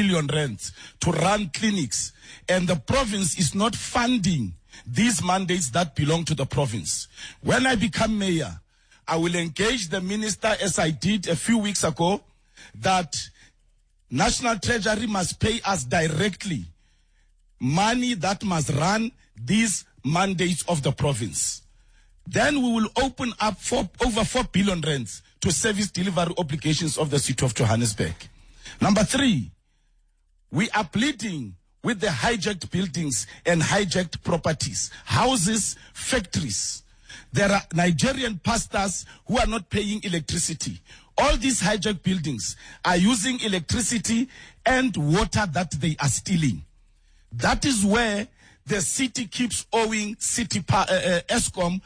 billion rands to run clinics, and the province is not funding these mandates that belong to the province. When I become mayor, I will engage the minister, as I did a few weeks ago, that National Treasury must pay us directly money that must run these mandates of the province. Then we will open up over 4 billion rands to service delivery obligations of the city of Johannesburg. Number 3, we are pleading with the hijacked buildings and hijacked properties, houses, factories. There are Nigerian pastors who are not paying electricity. All these hijacked buildings are using electricity and water that they are stealing. That is where the city keeps owing Eskom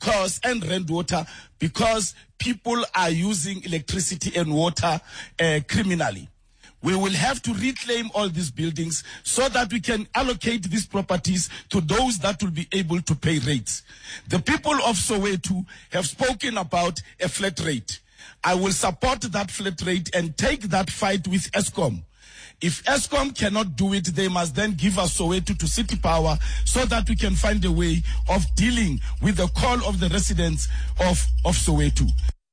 and Rand Water because people are using electricity and water criminally. We will have to reclaim all these buildings so that we can allocate these properties to those that will be able to pay rates. The people of Soweto have spoken about a flat rate. I will support that flat rate and take that fight with Eskom. If Eskom cannot do it, they must then give us Soweto to City Power so that we can find a way of dealing with the call of the residents of Soweto.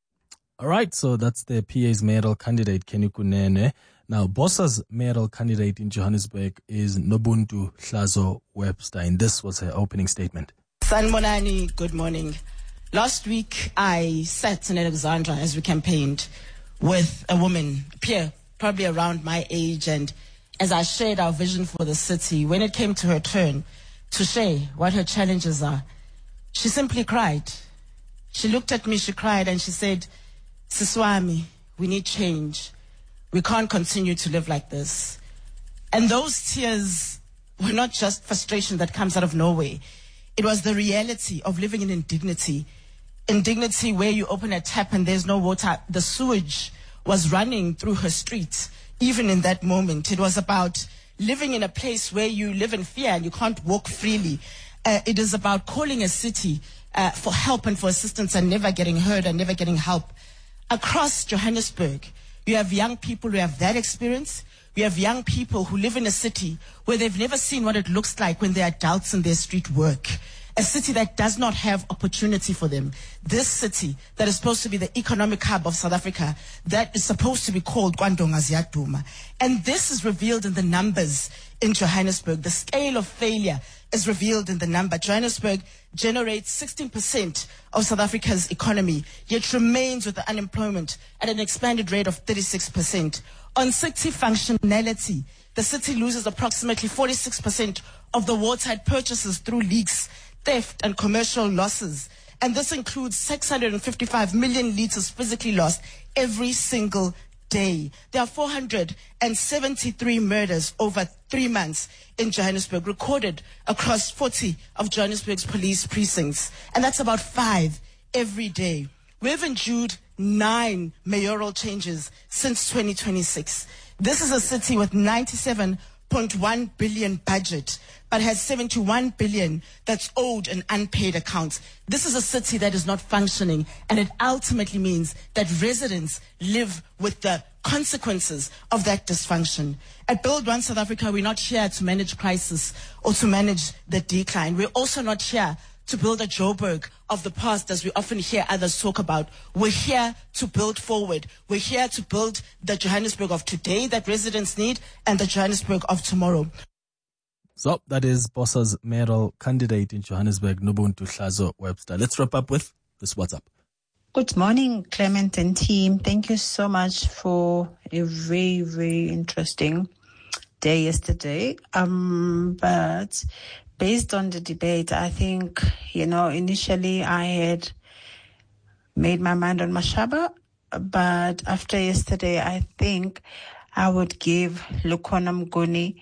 All right, so that's the PA's mayoral candidate, Kenny Kunene. Now, BOSA's mayoral candidate in Johannesburg is Nobuntu Hlazo Webster, and this was her opening statement. Sanmonani, good morning. Last week, I sat in Alexandra as we campaigned with a woman, Pierre, probably around my age, and as I shared our vision for the city, when it came to her turn to share what her challenges are, she simply cried. She looked at me, she cried, and she said, Siswami, we need change. We can't continue to live like this. And those tears were not just frustration that comes out of nowhere. It was the reality of living in indignity. Indignity where you open a tap and there's no water. The sewage was running through her street. Even in that moment, it was about living in a place where you live in fear and you can't walk freely. It is about calling a city for help and for assistance and never getting heard and never getting help. Across Johannesburg, you have young people who have that experience. We have young people who live in a city where they've never seen what it looks like when they're adults in their street work. A city that does not have opportunity for them. This city that is supposed to be the economic hub of South Africa, that is supposed to be called Kwandonga Ziyaduma. And this is revealed in the numbers in Johannesburg. The scale of failure is revealed in the number. Johannesburg generates 16% of South Africa's economy, yet remains with the unemployment at an expanded rate of 36%. On city functionality, the city loses approximately 46% of the water it purchases through leaks, theft, and commercial losses. And this includes 655 million liters physically lost every single day. There are 473 murders over 3 months in Johannesburg recorded across 40 of Johannesburg's police precincts. And that's about 5 every day. We've endured 9 mayoral changes since 2026. This is a city with 97.1 billion budget, but has 71 billion that's owed and unpaid accounts. This is a city that is not functioning, and it ultimately means that residents live with the consequences of that dysfunction. At Build One South Africa, we're not here to manage crisis or to manage the decline. We're also not here to build a Joburg of the past, as we often hear others talk about. We're here to build forward. We're here to build the Johannesburg of today that residents need and the Johannesburg of tomorrow. So that is BOSA's mayoral candidate in Johannesburg, Nobuntu Hlazo Webster. Let's wrap up with this WhatsApp. Good morning, Clement and team. Thank you so much for a very, very interesting day yesterday. But based on the debate, I think, initially I had made my mind on Mashaba, but after yesterday, I think I would give Lukhona Mnguni.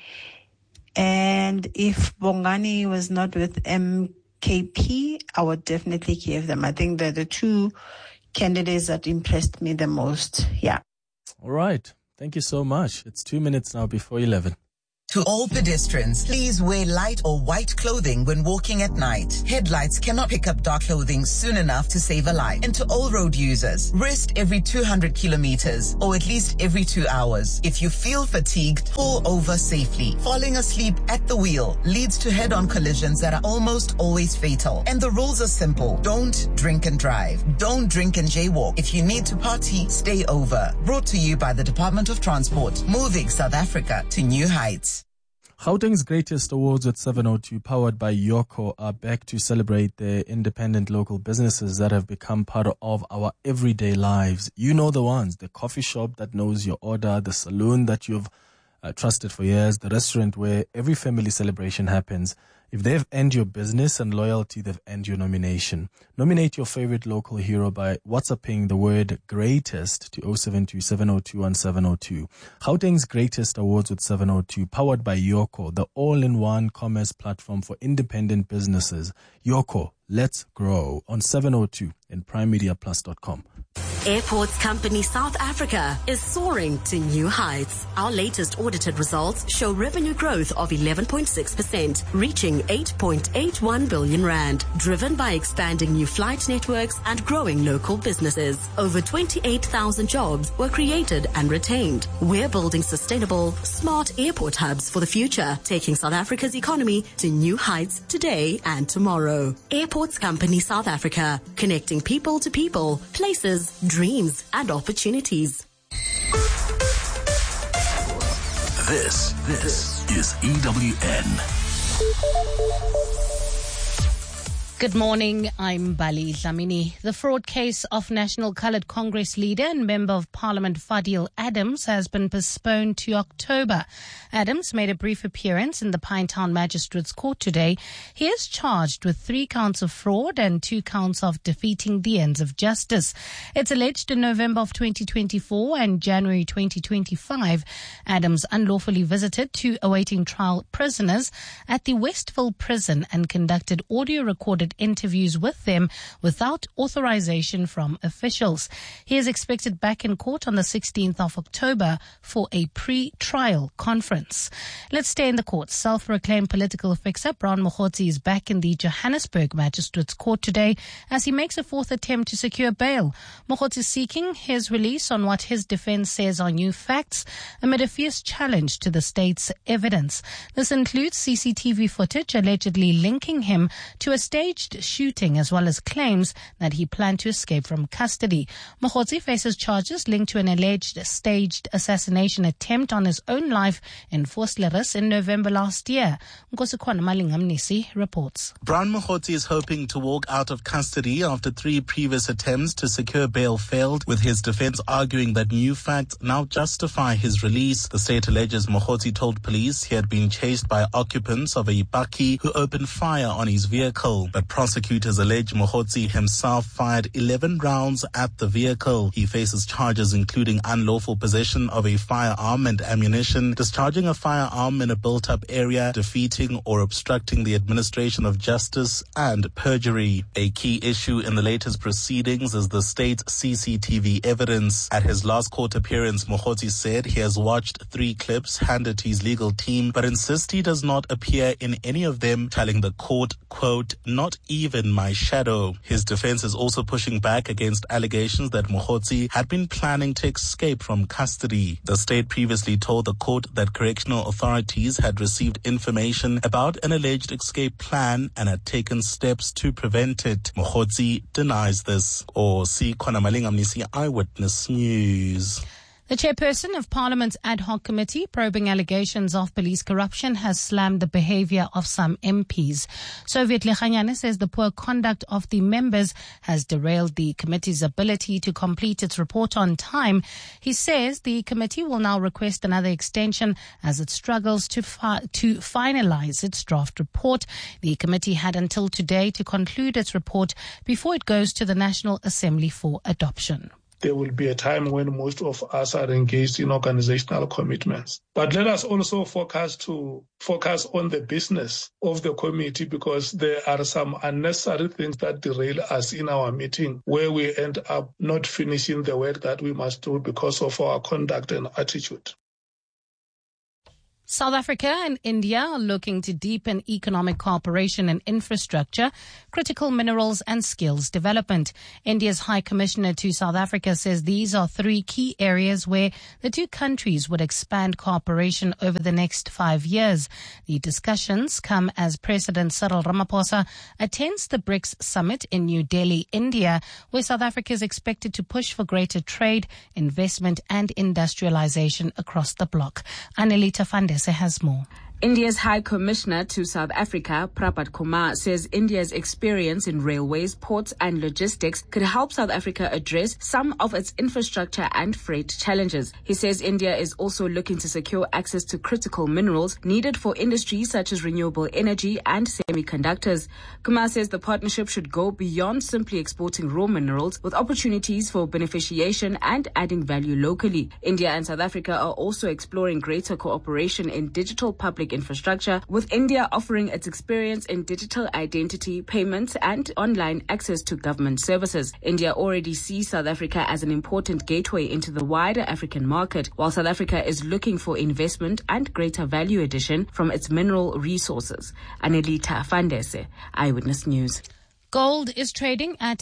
And if Bongani was not with MKP, I would definitely give them. I think they're the two candidates that impressed me the most. Yeah. All right. Thank you so much. It's 2 minutes now before 11. To all pedestrians, please wear light or white clothing when walking at night. Headlights cannot pick up dark clothing soon enough to save a life. And to all road users, rest every 200 kilometers or at least every 2 hours. If you feel fatigued, pull over safely. Falling asleep at the wheel leads to head-on collisions that are almost always fatal. And the rules are simple. Don't drink and drive. Don't drink and jaywalk. If you need to party, stay over. Brought to you by the Department of Transport, moving South Africa to new heights. Gauteng's Greatest Awards at 702, powered by Yoco, are back to celebrate the independent local businesses that have become part of our everyday lives. You know the ones: the coffee shop that knows your order, the saloon that you've trusted for years, the restaurant where every family celebration happens. If they've earned your business and loyalty, they've earned your nomination. Nominate your favorite local hero by WhatsApping the word greatest to 072-702-1702. Gauteng's Greatest Awards with 702, powered by Yoco, the all-in-one commerce platform for independent businesses. Yoco, let's grow, on 702 and primemediaplus.com. Airports Company South Africa is soaring to new heights. Our latest audited results show revenue growth of 11.6%, reaching 8.81 billion rand, driven by expanding new flight networks and growing local businesses. Over 28,000 jobs were created and retained. We're building sustainable, smart airport hubs for the future, taking South Africa's economy to new heights today and tomorrow. Airports Company South Africa, connecting people to people, places, dreams and opportunities. This is EWN. Good morning, I'm Bali Dlamini. The fraud case of National Coloured Congress leader and Member of Parliament Fadil Adams has been postponed to October. Adams made a brief appearance in the Pinetown Magistrates Court today. He is charged with 3 counts of fraud and 2 counts of defeating the ends of justice. It's alleged in November of 2024 and January 2025, Adams unlawfully visited 2 awaiting trial prisoners at the Westville prison and conducted audio recorded interviews with them without authorization from officials. He is expected back in court on the 16th of October for a pre-trial conference. Let's stay in the courts. Self-proclaimed political fixer Brown Mogotsi is back in the Johannesburg Magistrates Court today as he makes a 4th attempt to secure bail. Mogotsi is seeking his release on what his defense says are new facts amid a fierce challenge to the state's evidence. This includes CCTV footage allegedly linking him to a staged shooting as well as claims that he planned to escape from custody. Mogotsi faces charges linked to an alleged staged assassination attempt on his own life in Vosloorus in November last year. Nkosikwana Malingamnisi reports. Brown Mogotsi is hoping to walk out of custody after 3 previous attempts to secure bail failed, with his defense arguing that new facts now justify his release. The state alleges Mogotsi told police he had been chased by occupants of a bakkie who opened fire on his vehicle. But prosecutors allege Mogotsi himself fired 11 rounds at the vehicle. He faces charges including unlawful possession of a firearm and ammunition, discharging a firearm in a built-up area, defeating or obstructing the administration of justice, and perjury. A key issue in the latest proceedings is the state's CCTV evidence. At his last court appearance, Mogotsi said he has watched 3 clips handed to his legal team, but insists he does not appear in any of them, telling the court, quote, "Not even my shadow." His defense is also pushing back against allegations that Mogotsi had been planning to escape from custody. The state previously told the court that correctional authorities had received information about an alleged escape plan and had taken steps to prevent it. Mogotsi denies this. Nkosikwana Malingamnisi, Eyewitness News. The chairperson of Parliament's ad hoc committee probing allegations of police corruption has slammed the behavior of some MPs. Soviet Lechanyane says the poor conduct of the members has derailed the committee's ability to complete its report on time. He says the committee will now request another extension as it struggles to finalize its draft report. The committee had until today to conclude its report before it goes to the National Assembly for adoption. There will be a time when most of us are engaged in organizational commitments. But let us also focus on the business of the committee, because there are some unnecessary things that derail us in our meeting, where we end up not finishing the work that we must do because of our conduct and attitude. South Africa and India are looking to deepen economic cooperation in infrastructure, critical minerals and skills development. India's High Commissioner to South Africa says these are three key areas where the two countries would expand cooperation over the next 5 years. The discussions come as President Cyril Ramaphosa attends the BRICS summit in New Delhi, India, where South Africa is expected to push for greater trade, investment and industrialization across the bloc. Anelita Fandese has more. India's High Commissioner to South Africa, Prabhat Kumar, says India's experience in railways, ports and logistics could help South Africa address some of its infrastructure and freight challenges. He says India is also looking to secure access to critical minerals needed for industries such as renewable energy and semiconductors. Kumar says the partnership should go beyond simply exporting raw minerals, with opportunities for beneficiation and adding value locally. India and South Africa are also exploring greater cooperation in digital public infrastructure, with India offering its experience in digital identity, payments and online access to government services. India already sees South Africa as an important gateway into the wider African market, while South Africa is looking for investment and greater value addition from its mineral resources. Anelita Fandese, Eyewitness News. Gold is trading at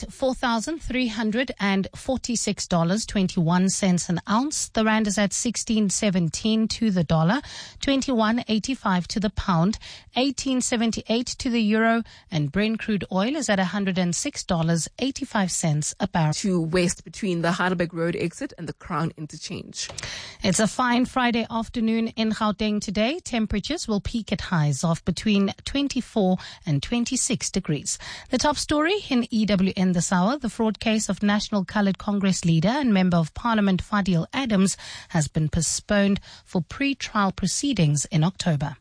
$4,346.21 an ounce. The rand is at 16.17 to the dollar, 21.85 to the pound, 18.78 to the euro, and Brent crude oil is at $106.85 a barrel. To west between the Heidelberg Road exit and the Crown interchange. It's a fine Friday afternoon in Gauteng today. Temperatures will peak at highs of between 24 and 26 degrees. The top story in EWN this hour: the fraud case of National Coloured Congress leader and Member of Parliament Fadil Adams has been postponed for pre-trial proceedings in October.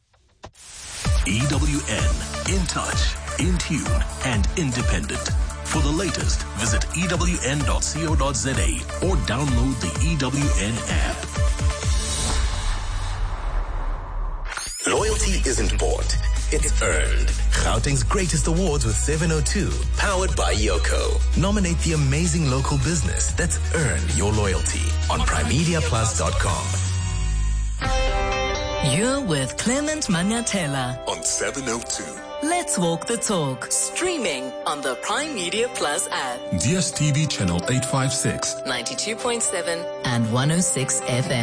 EWN, in touch, in tune and independent. For the latest, visit ewn.co.za or download the EWN app. Loyalty isn't bought, it's earned. Gauteng's greatest awards with 702, powered by Yoko. Nominate the amazing local business that's earned your loyalty on primemediaplus.com. You're with Clement Manyathela on 702. Let's walk the talk. Streaming on the Prime Media Plus app. DSTV channel 856, 92.7 and 106 FM.